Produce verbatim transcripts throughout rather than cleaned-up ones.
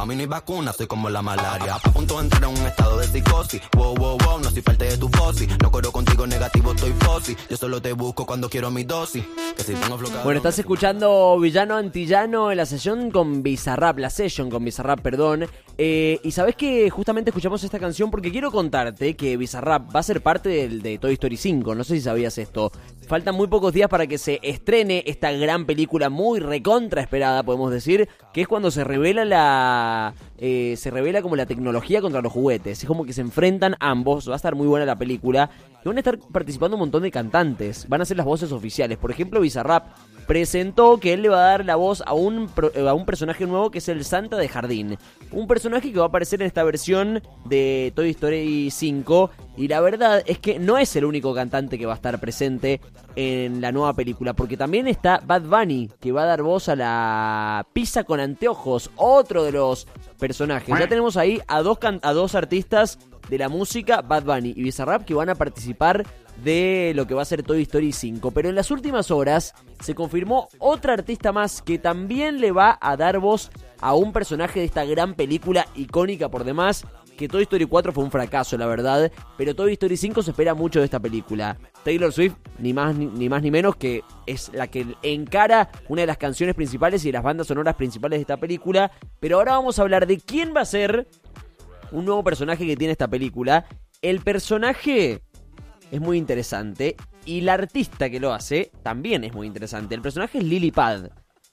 Pa' mí no hay vacuna, soy como la malaria. A punto de entrar en un estado de psicosis. Wow, wow, wow, no soy parte de tu posi. No corro contigo negativo, estoy fosi. Yo solo te busco cuando quiero mi dosis. Que si tengo flocado, bueno, estás escuchando Villano Antillano en la sesión con Bizarrap, la session con Bizarrap, perdón. Eh, y sabés que justamente escuchamos esta canción porque quiero contarte que Bizarrap va a ser parte de, de Toy Story cinco. No sé si sabías esto. Faltan muy pocos días para que se estrene esta gran película muy recontra esperada, podemos decir, que es cuando se revela la eh, se revela como la tecnología contra los juguetes. Es como que se enfrentan ambos. Va a estar muy buena la película y van a estar participando un montón de cantantes. Van a ser las voces oficiales. Por ejemplo, Bizarrap presentó que él le va a dar la voz a un, a un personaje nuevo que es el Santa de Jardín. Un personaje que va a aparecer en esta versión de Toy Story cinco. Y la verdad es que no es el único cantante que va a estar presente en la nueva película, porque también está Bad Bunny, que va a dar voz a la Pizza con anteojos, otro de los personajes. Ya tenemos ahí a dos, can- a dos artistas de la música, Bad Bunny y Bizarrap, que van a participar de lo que va a ser Toy Story cinco. Pero en las últimas horas se confirmó otra artista más que también le va a dar voz a un personaje de esta gran película icónica por demás, que Toy Story cuatro fue un fracaso, la verdad, pero Toy Story cinco se espera mucho de esta película. Taylor Swift, ni más ni, ni más ni menos, que es la que encara una de las canciones principales y de las bandas sonoras principales de esta película. Pero ahora vamos a hablar de quién va a ser un nuevo personaje que tiene esta película. El personaje es muy interesante y la artista que lo hace también es muy interesante. El personaje es Lily Pad.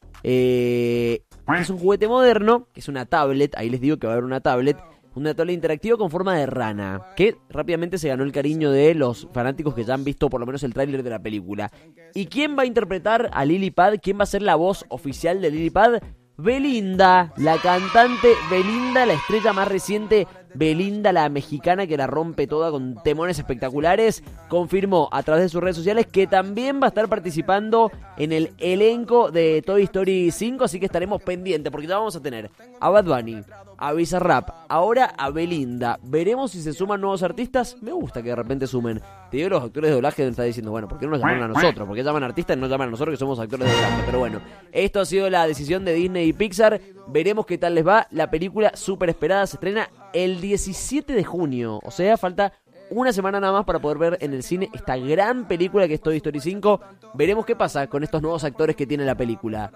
Eh, es un juguete moderno, que es una tablet, ahí les digo que va a haber una tablet. Una tablet interactiva con forma de rana, que rápidamente se ganó el cariño de los fanáticos que ya han visto por lo menos el tráiler de la película. ¿Y quién va a interpretar a Lily Pad? ¿Quién va a ser la voz oficial de Lily Pad? Belinda, la cantante Belinda, la estrella más reciente, Belinda, la mexicana que la rompe toda con temones espectaculares, confirmó a través de sus redes sociales que también va a estar participando en el elenco de Toy Story cinco, así que estaremos pendientes porque ya vamos a tener a Bad Bunny, a Bizarrap, ahora a Belinda. Veremos si se suman nuevos artistas. Me gusta que de repente sumen. Te digo, los actores de doblaje deben estar diciendo, bueno, ¿por qué no nos llaman a nosotros? ¿Por qué llaman artistas y no llaman a nosotros que somos actores de doblaje? Pero bueno, esto ha sido la decisión de Disney y Pixar. Veremos qué tal les va. La película súper esperada se estrena el diecisiete de junio. O sea, falta una semana nada más para poder ver en el cine esta gran película que es Toy Story cinco. Veremos qué pasa con estos nuevos actores que tiene la película.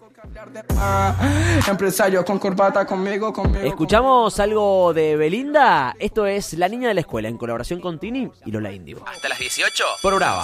Empresario con corbata conmigo, conmigo. ¿Escuchamos algo de Belinda? Esto es La Niña de la Escuela en colaboración con Tini y Lola Índigo. Hasta las dieciocho por Brava.